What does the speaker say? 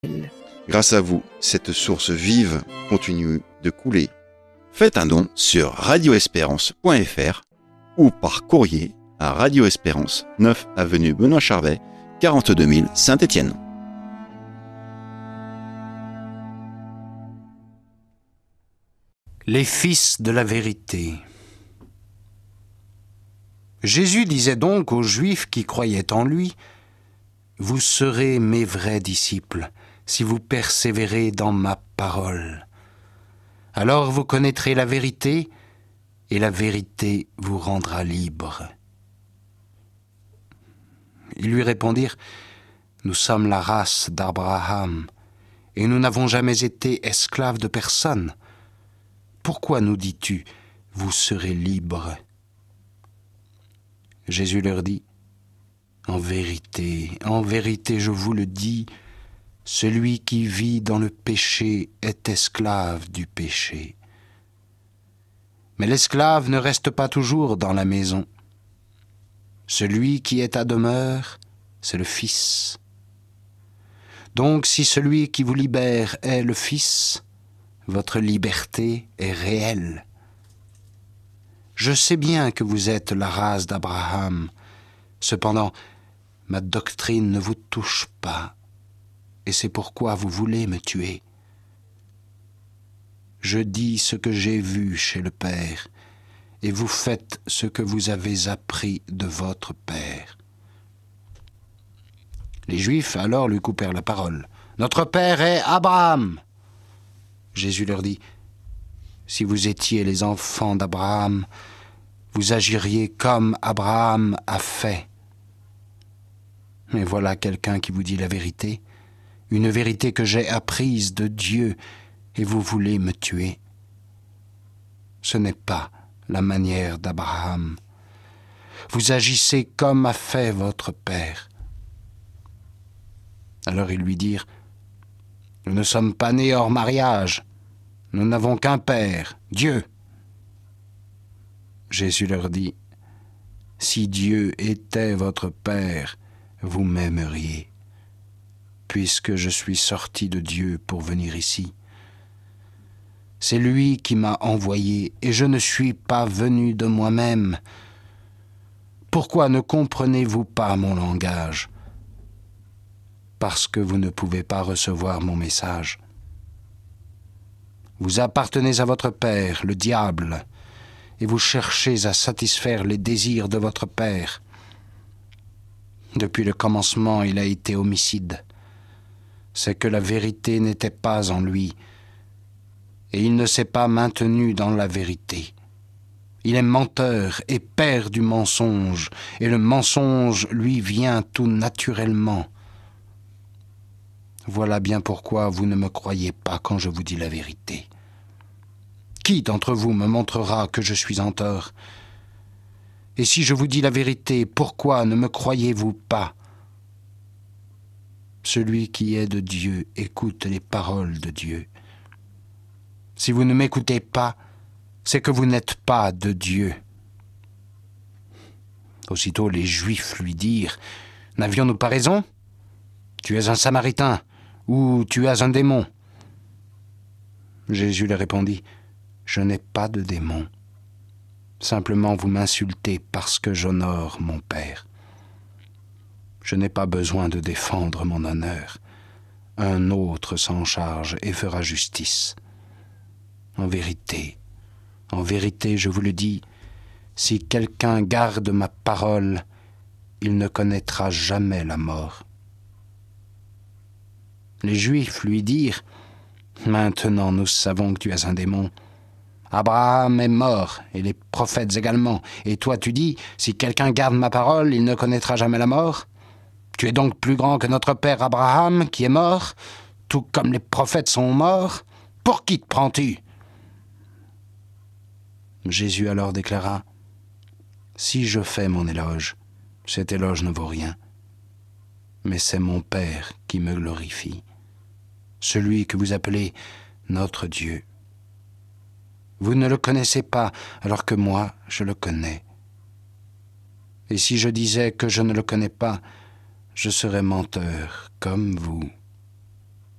Grâce à vous, cette source vive continue de couler. Faites un don sur radioespérance.fr ou par courrier à Radio Espérance, 9 avenue Benoît Charvet, 42 000 Saint-Étienne. Les fils de la vérité. Jésus disait donc aux Juifs qui croyaient en lui : « Vous serez mes vrais disciples, si vous persévérez dans ma parole. Alors vous connaîtrez la vérité, et la vérité vous rendra libre. » Ils lui répondirent : « Nous sommes la race d'Abraham, et nous n'avons jamais été esclaves de personne. Pourquoi nous dis-tu : vous serez libres » ? Jésus leur dit : « en vérité, je vous le dis, celui qui vit dans le péché est esclave du péché. Mais l'esclave ne reste pas toujours dans la maison. Celui qui est à demeure, c'est le Fils. Donc si celui qui vous libère est le Fils, votre liberté est réelle. Je sais bien que vous êtes la race d'Abraham. Cependant, ma doctrine ne vous touche pas, et c'est pourquoi vous voulez me tuer. Je dis ce que j'ai vu chez le Père, et vous faites ce que vous avez appris de votre Père. » Les Juifs alors lui coupèrent la parole. « Notre Père est Abraham !» Jésus leur dit : « Si vous étiez les enfants d'Abraham, vous agiriez comme Abraham a fait. Mais voilà quelqu'un qui vous dit la vérité, une vérité que j'ai apprise de Dieu, et vous voulez me tuer. Ce n'est pas la manière d'Abraham. Vous agissez comme a fait votre père. » Alors ils lui dirent : « Nous ne sommes pas nés hors mariage. Nous n'avons qu'un père, Dieu. » Jésus leur dit : « Si Dieu était votre père, vous m'aimeriez, puisque je suis sorti de Dieu pour venir ici. C'est lui qui m'a envoyé, et je ne suis pas venu de moi-même. Pourquoi ne comprenez-vous pas mon langage ? Parce que vous ne pouvez pas recevoir mon message. Vous appartenez à votre père, le diable, et vous cherchez à satisfaire les désirs de votre père. Depuis le commencement, il a été homicide. C'est que la vérité n'était pas en lui, et il ne s'est pas maintenu dans la vérité. Il est menteur et père du mensonge, et le mensonge lui vient tout naturellement. Voilà bien pourquoi vous ne me croyez pas quand je vous dis la vérité. Qui d'entre vous me montrera que je suis en tort ? Et si je vous dis la vérité, pourquoi ne me croyez-vous pas ? Celui qui est de Dieu écoute les paroles de Dieu. Si vous ne m'écoutez pas, c'est que vous n'êtes pas de Dieu. » Aussitôt les Juifs lui dirent : « N'avions-nous pas raison ? Tu es un Samaritain, ou tu as un démon ?» Jésus leur répondit : « Je n'ai pas de démon. Simplement vous m'insultez parce que j'honore mon Père. Je n'ai pas besoin de défendre mon honneur. Un autre s'en charge et fera justice. En vérité, je vous le dis, si quelqu'un garde ma parole, il ne connaîtra jamais la mort. » Les Juifs lui dirent : « Maintenant nous savons que tu es un démon. Abraham est mort, et les prophètes également. Et toi tu dis : si quelqu'un garde ma parole, il ne connaîtra jamais la mort. Tu es donc plus grand que notre père Abraham, qui est mort, tout comme les prophètes sont morts. Pour qui te prends-tu ? » Jésus alors déclara : « Si je fais mon éloge, cet éloge ne vaut rien. Mais c'est mon Père qui me glorifie, celui que vous appelez notre Dieu. Vous ne le connaissez pas, alors que moi, je le connais. Et si je disais que je ne le connais pas, je serais menteur comme vous.